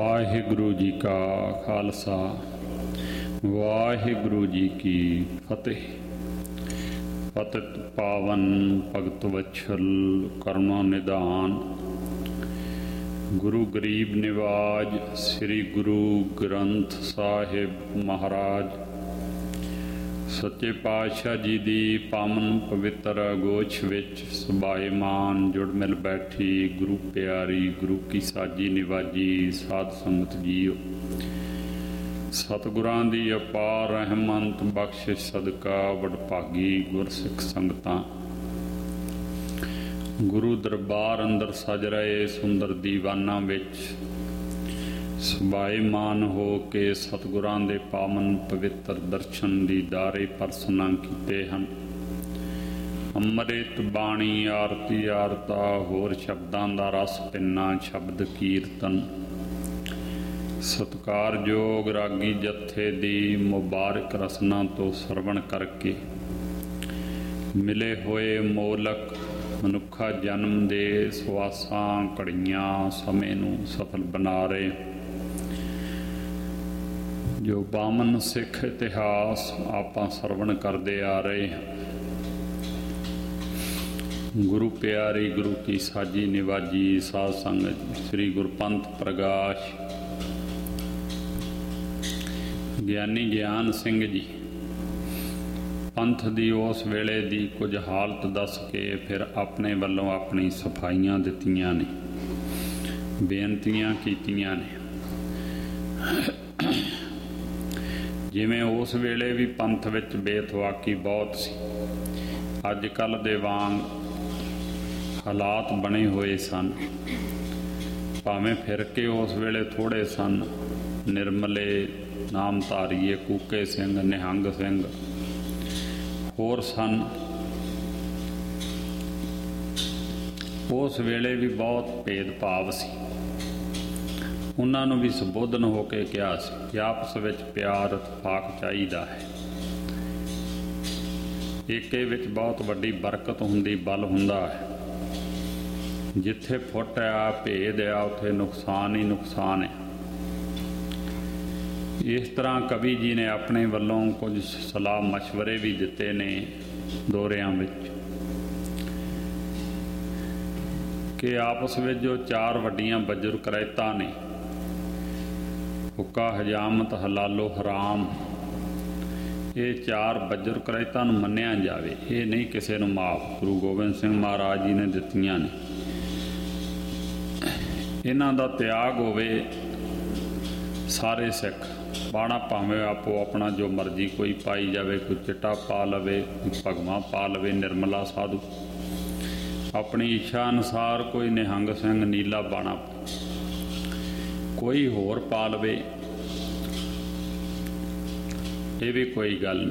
ਵਾਹਿਗੁਰੂ ਜੀ ਕਾ ਖਾਲਸਾ ਵਾਹਿਗੁਰੂ ਜੀ ਕੀ ਫਤਿਹ। ਪਤਿਤ ਪਾਵਨ ਭਗਤ ਵਛਲ ਕਰੁਣਾ ਨਿਧਾਨ, ਗੁਰੂ ਗਰੀਬ ਨਿਵਾਜ ਸ੍ਰੀ ਗੁਰੂ ਗ੍ਰੰਥ ਸਾਹਿਬ ਮਹਾਰਾਜ ਸੱਚੇ ਪਾਤਸ਼ਾਹ ਜੀ ਦੀ ਪਾਵਨ ਪਵਿੱਤਰ ਗੋਛ ਵਿੱਚ ਸਬਾਏਮਾਨ ਜੁੜ ਮਿਲ ਬੈਠੀ ਗੁਰੂ ਪਿਆਰੀ ਗੁਰੂ ਕੀ ਸਾਜੀ ਨਿਵਾਜੀ ਸਾਧ ਸੰਗਤ ਜੀਓ, ਸਤਿਗੁਰਾਂ ਦੀ ਅਪਾਰ ਰਹਿਮਤ ਬਖਸ਼ਿਸ਼ ਸਦਕਾ ਵਡਭਾਗੀ ਗੁਰਸਿੱਖ ਸੰਗਤਾਂ ਗੁਰੂ ਦਰਬਾਰ ਅੰਦਰ ਸਜ ਰਹੇ ਸੁੰਦਰ ਦੀਵਾਨਾਂ ਵਿੱਚ ਸਬਾਏਮਾਨ ਹੋ ਕੇ ਸਤਿਗੁਰਾਂ ਦੇ ਪਾਵਨ ਪਵਿੱਤਰ ਦਰਸ਼ਨ ਦੀਦਾਰੇ ਪਰਸਨਾਂ ਕੀਤੇ ਹਨ। ਅੰਮ੍ਰਿਤ ਬਾਣੀ ਆਰਤੀ ਆਰਤਾ ਹੋਰ ਸ਼ਬਦਾਂ ਦਾ ਰਸ ਪਿੰਨਾ ਸ਼ਬਦ ਕੀਰਤਨ ਸਤਿਕਾਰਯੋਗ ਰਾਗੀ ਜੱਥੇ ਦੀ ਮੁਬਾਰਕ ਰਸਨਾ ਤੋਂ ਸਰਵਣ ਕਰਕੇ ਮਿਲੇ ਹੋਏ ਮੋਲਕ ਮਨੁੱਖਾ ਜਨਮ ਦੇ ਸਵਾਸਾਂ ਘੜੀਆਂ ਸਮੇਂ ਨੂੰ ਸਫਲ ਬਣਾ ਰਹੇ ਜੋ ਬਾਮਨ ਸਿੱਖ ਇਤਿਹਾਸ ਆਪਾਂ ਸਰਵਣ ਕਰਦੇ ਆ ਰਹੇ ਹਾਂ। ਗੁਰੂ ਪਿਆਰੀ ਗੁਰੂ ਕੀ ਸਾਜੀ ਨਿਵਾਜੀ ਸਾਧ ਸੰਗਤ ਸ੍ਰੀ ਗੁਰਪੰਥ ਪ੍ਰਗਾਸ਼ ਗਿਆਨੀ ਗਿਆਨ ਸਿੰਘ ਜੀ ਪੰਥ ਦੀ ਉਸ ਵੇਲੇ ਦੀ ਕੁਝ ਹਾਲਤ ਦੱਸ ਕੇ ਫਿਰ ਆਪਣੇ ਵੱਲੋਂ ਆਪਣੀ ਸਫਾਈਆਂ ਦਿੱਤੀਆਂ ਨੇ, ਬੇਨਤੀਆਂ ਕੀਤੀਆਂ ਨੇ। ਜਿਵੇਂ ਉਸ ਵੇਲੇ ਵੀ ਪੰਥ ਵਿੱਚ ਬੇਤਵਾਕੀ ਬਹੁਤ ਸੀ, ਅੱਜ ਕੱਲ੍ਹ ਦੇ ਵਾਂਗ ਹਾਲਾਤ ਬਣੇ ਹੋਏ ਸਨ। ਭਾਵੇਂ ਫਿਰਕੇ ਉਸ ਵੇਲੇ ਥੋੜ੍ਹੇ ਸਨ, ਨਿਰਮਲੇ ਨਾਮਧਾਰੀਏ ਕੂਕੇ ਸਿੰਘ ਨਿਹੰਗ ਸਿੰਘ ਹੋਰ ਸਨ। ਉਸ ਵੇਲੇ ਵੀ ਬਹੁਤ ਭੇਦਭਾਵ ਸੀ। ਉਹਨਾਂ ਨੂੰ ਵੀ ਸੰਬੋਧਨ ਹੋ ਕੇ ਕਿਹਾ ਸੀ ਕਿ ਆਪਸ ਵਿੱਚ ਪਿਆਰ ਇਤਫਾਕ ਚਾਹੀਦਾ ਹੈ। ਏਕੇ ਵਿੱਚ ਬਹੁਤ ਵੱਡੀ ਬਰਕਤ ਹੁੰਦੀ, ਬਲ ਹੁੰਦਾ ਹੈ। ਜਿੱਥੇ ਫੁੱਟ ਆ ਭੇਦ ਆ ਉੱਥੇ ਨੁਕਸਾਨ ਹੀ ਨੁਕਸਾਨ ਹੈ। ਇਸ ਤਰ੍ਹਾਂ ਕਵੀ ਜੀ ਨੇ ਆਪਣੇ ਵੱਲੋਂ ਕੁਝ ਸਲਾਹ ਮਸ਼ਵਰੇ ਵੀ ਦਿੱਤੇ ਨੇ ਦੋਰਿਆਂ ਵਿੱਚ ਕਿ ਆਪਸ ਵਿੱਚ ਜੋ ਚਾਰ ਵੱਡੀਆਂ ਬਜ਼ੁਰਗ ਰੈਤਾਂ ਨੇ, ਹੁੱਕਾ ਹਜਾਮਤ ਹਲਾਲੋ ਹਰਾਮ, ਇਹ ਚਾਰ ਬਜ਼ੁਰਗ ਰੈਤਾਂ ਨੂੰ ਮੰਨਿਆ ਜਾਵੇ। ਇਹ ਨਹੀਂ ਕਿਸੇ ਨੂੰ ਮਾਫ। ਗੁਰੂ ਗੋਬਿੰਦ ਸਿੰਘ ਮਹਾਰਾਜ ਜੀ ਨੇ ਦਿੱਤੀਆਂ ਨੇ। ਇਹਨਾਂ ਦਾ ਤਿਆਗ ਹੋਵੇ। ਸਾਰੇ ਸਿੱਖ ਬਾਣਾ ਭਾਵੇਂ ਆਪੋ ਆਪਣਾ ਜੋ ਮਰਜ਼ੀ ਕੋਈ ਪਾਈ ਜਾਵੇ, ਕੋਈ ਚਿੱਟਾ ਪਾ ਲਵੇ, ਕੋਈ ਭਗਵਾਂ ਪਾ ਲਵੇ, ਨਿਰਮਲਾ ਸਾਧੂ ਆਪਣੀ ਇੱਛਾ ਅਨੁਸਾਰ, ਕੋਈ ਨਿਹੰਗ ਸਿੰਘ ਨੀਲਾ ਬਾਣਾ ਕੋਈ ਹੋਰ ਪਾ ਲਵੇ, ਇਹ ਵੀ ਕੋਈ ਗੱਲ ਨਹੀਂ।